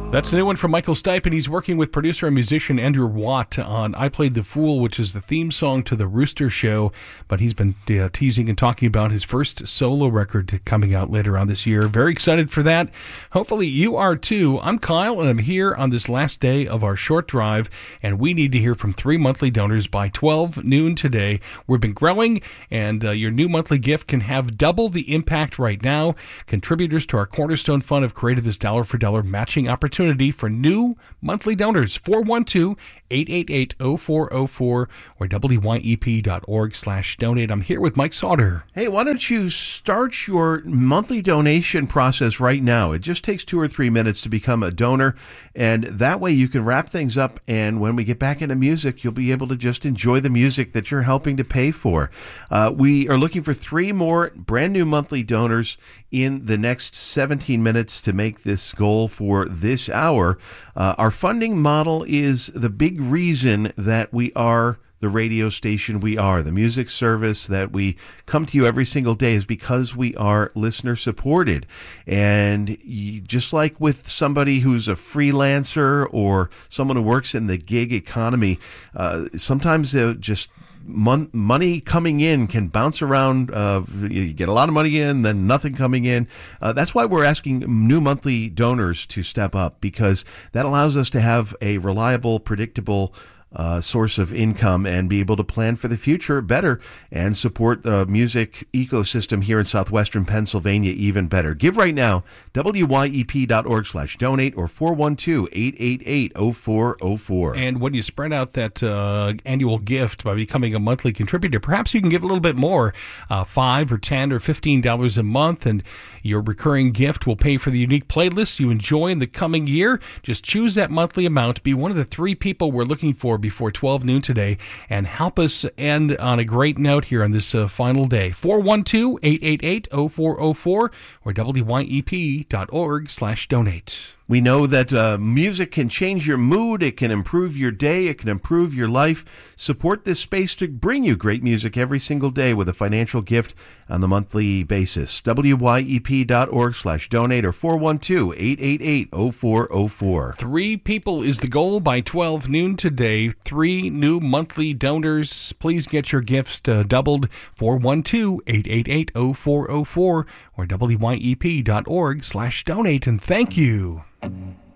That's a new one from Michael Stipe, and he's working with producer and musician Andrew Watt on I Played the Fool, which is the theme song to The Rooster Show. But he's been teasing and talking about his first solo record coming out later on this year. Very excited for that. Hopefully you are too. I'm Kyle, and I'm here on this last day of our short drive, and we need to hear from 3 monthly donors by 12 noon today. We've been growing, and your new monthly gift can have double the impact right now. Contributors to our Cornerstone Fund have created this dollar-for-dollar matching opportunity for new monthly donors. 412-888-0404 or wyep.org/donate. I'm here with Mike Sauter. Hey, why don't you start your monthly donation process right now? It just takes 2 or 3 minutes to become a donor, and that way you can wrap things up, and when we get back into music, you'll be able to just enjoy the music that you're helping to pay for. We are looking for 3 more brand new monthly donors in the next 17 minutes to make this goal for this hour. Our funding model is the big reason that we are the radio station we are. The music service that we come to you every single day is because we are listener supported. And just like with somebody who's a freelancer or someone who works in the gig economy, sometimes just money coming in can bounce around. You get a lot of money in, then nothing coming in. That's why we're asking new monthly donors to step up, because that allows us to have a reliable, predictable source of income and be able to plan for the future better and support the music ecosystem here in southwestern Pennsylvania even better. Give right now, wyep.org/donate or 412-888-0404. And when you spread out that annual gift by becoming a monthly contributor, perhaps you can give a little bit more, $5 or $10 or $15 a month, and your recurring gift will pay for the unique playlists you enjoy in the coming year. Just choose that monthly amount. Be one of the 3 people we're looking for before 12 noon today, and help us end on a great note here on this final day. 412-888-0404 or wyep.org/donate. We know that music can change your mood, it can improve your day, it can improve your life. Support this space to bring you great music every single day with a financial gift on the monthly basis. wyep.org/donate or 412-888-0404. 3 people is the goal by 12 noon today. 3 new monthly donors. Please get your gifts doubled. 412-888-0404 or wyep.org/donate. And thank you.